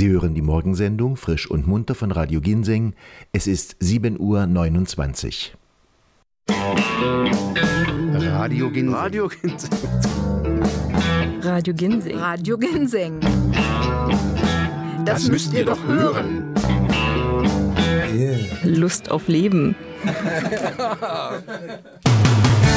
Sie hören die Morgensendung frisch und munter von Radio Ginseng. Es ist 7:29 Uhr. Radio Ginseng. Radio Ginseng. Radio Ginseng. Radio Ginseng. Das müsst ihr doch hören. Lust auf Leben.